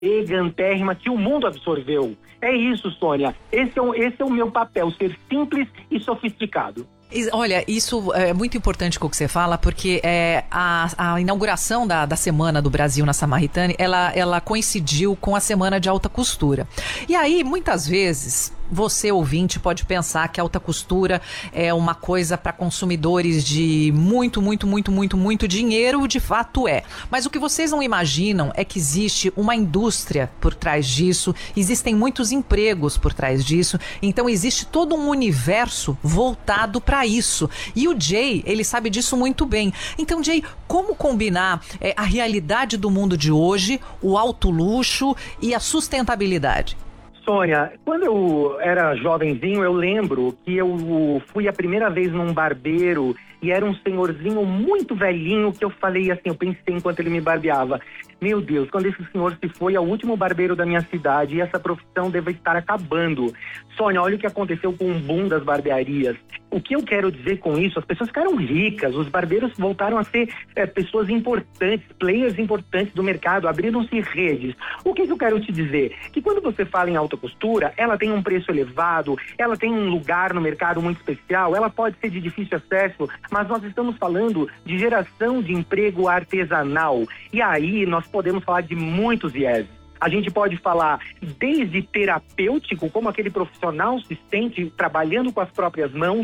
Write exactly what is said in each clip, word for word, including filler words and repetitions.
gigantérrima que o mundo absorveu. É isso, Sônia. Esse é, o, esse é o meu papel, ser simples e sofisticado. Olha, isso é muito importante com o que você fala, porque é, a, a inauguração da, da Semana do Brasil na Samaritane, ela, ela coincidiu com a Semana de Alta Costura. E aí, muitas vezes, você, ouvinte, pode pensar que a alta costura é uma coisa para consumidores de muito, muito, muito, muito, muito dinheiro, de fato é. Mas o que vocês não imaginam é que existe uma indústria por trás disso, existem muitos empregos por trás disso, então existe todo um universo voltado para isso. E o Jay, ele sabe disso muito bem. Então, Jay, como combinar é, a realidade do mundo de hoje, o alto luxo e a sustentabilidade? Sônia, quando eu era jovenzinho, eu lembro que eu fui a primeira vez num barbeiro e era um senhorzinho muito velhinho que eu falei assim, eu pensei enquanto ele me barbeava, meu Deus, quando esse senhor se foi, é o último barbeiro da minha cidade e essa profissão deve estar acabando. Sônia, olha o que aconteceu com o boom das barbearias. O que eu quero dizer com isso? As pessoas ficaram ricas, os barbeiros voltaram a ser é, pessoas importantes, players importantes do mercado, abriram-se redes. O que, que eu quero te dizer? Que quando você fala em alta costura, ela tem um preço elevado, ela tem um lugar no mercado muito especial, ela pode ser de difícil acesso, mas nós estamos falando de geração de emprego artesanal. E aí nós podemos falar de muitos vieses. A gente pode falar desde terapêutico, como aquele profissional se sente trabalhando com as próprias mãos,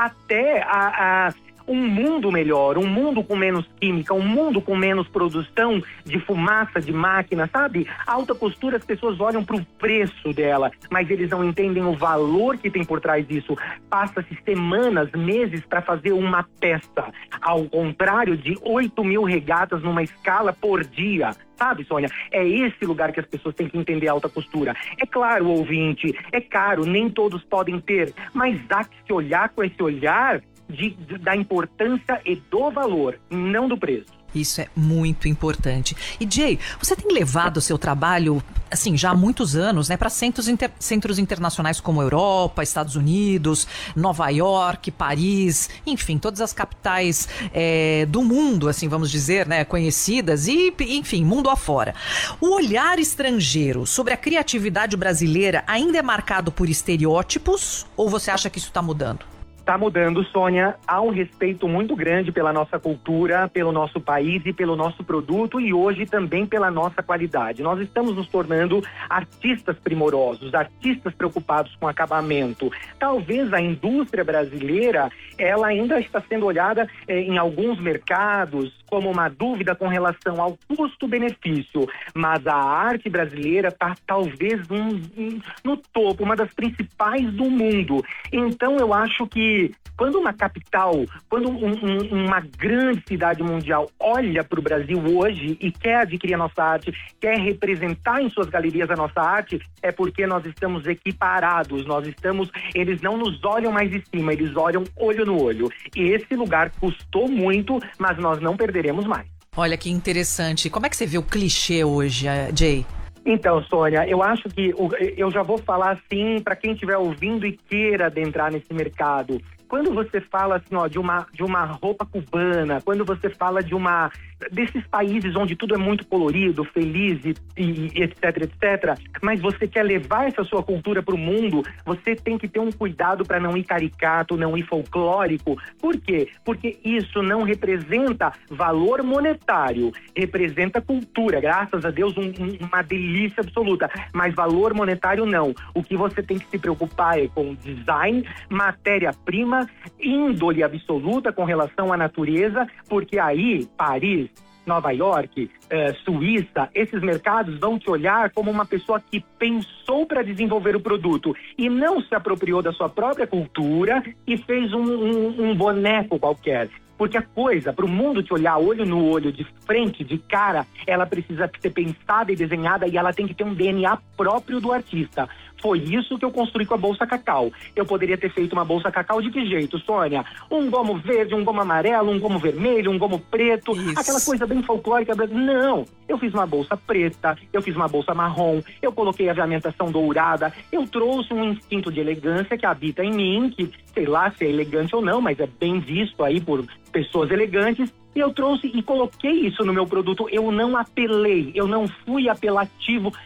até a... a um mundo melhor, um mundo com menos química, um mundo com menos produção de fumaça, de máquina, sabe? A alta costura, as pessoas olham para o preço dela, mas eles não entendem o valor que tem por trás disso. Passa-se semanas, meses para fazer uma peça, ao contrário de oito mil regatas numa escala por dia. Sabe, Sônia? É esse lugar que as pessoas têm que entender a alta costura. É claro, ouvinte, é caro, nem todos podem ter, mas há que se olhar com esse olhar De, de, da importância e do valor, não do preço. Isso é muito importante. E Jay, você tem levado o seu trabalho, assim, já há muitos anos, né, para centros, inter, centros internacionais como Europa, Estados Unidos, Nova York, Paris, enfim, todas as capitais é, do mundo, assim, vamos dizer, né, conhecidas e, enfim, mundo afora. O olhar estrangeiro sobre a criatividade brasileira ainda é marcado por estereótipos ou você acha que isso está mudando? Está mudando, Sônia. Há um respeito muito grande pela nossa cultura, pelo nosso país e pelo nosso produto e hoje também pela nossa qualidade. Nós estamos nos tornando artistas primorosos, artistas preocupados com acabamento. Talvez a indústria brasileira, ela ainda está sendo olhada eh, em alguns mercados como uma dúvida com relação ao custo-benefício, mas a arte brasileira está talvez um, um, no topo, uma das principais do mundo. Então eu acho que quando uma capital, quando um, um, uma grande cidade mundial olha para o Brasil hoje e quer adquirir a nossa arte, quer representar em suas galerias a nossa arte, é porque nós estamos equiparados, nós estamos, eles não nos olham mais de cima, eles olham olho no olho. E esse lugar custou muito, mas nós não perderemos mais. Olha que interessante. Como é que você vê o clichê hoje, Jay? Então, Sônia, eu acho que eu já vou falar assim para quem estiver ouvindo e queira adentrar nesse mercado. Quando você fala assim, ó, de uma, de uma roupa cubana, quando você fala de uma desses países onde tudo é muito colorido, feliz e, e etc, etcétera, mas você quer levar essa sua cultura para o mundo, você tem que ter um cuidado para não ir caricato, não ir folclórico. Por quê? Porque isso não representa valor monetário, representa cultura, graças a Deus, um, um, uma delícia absoluta, mas valor monetário não. O que você tem que se preocupar é com design, matéria-prima, índole absoluta com relação à natureza, porque aí, Paris, Nova York, eh, Suíça, esses mercados vão te olhar como uma pessoa que pensou para desenvolver o produto e não se apropriou da sua própria cultura e fez um, um, um boneco qualquer. Porque a coisa, para o mundo te olhar olho no olho, de frente, de cara, ela precisa ser pensada e desenhada e ela tem que ter um D N A próprio do artista. Foi isso que eu construí com a Bolsa Cacau. Eu poderia ter feito uma Bolsa Cacau de que jeito, Sônia? Um gomo verde, um gomo amarelo, um gomo vermelho, um gomo preto, isso. Aquela coisa bem folclórica. Não, eu fiz uma bolsa preta, eu fiz uma bolsa marrom, eu coloquei aviamentação dourada, eu trouxe um instinto de elegância que habita em mim, que sei lá se é elegante ou não, mas é bem visto aí por pessoas elegantes, E eu trouxe e coloquei isso no meu produto. Eu não apelei, eu não fui apelativo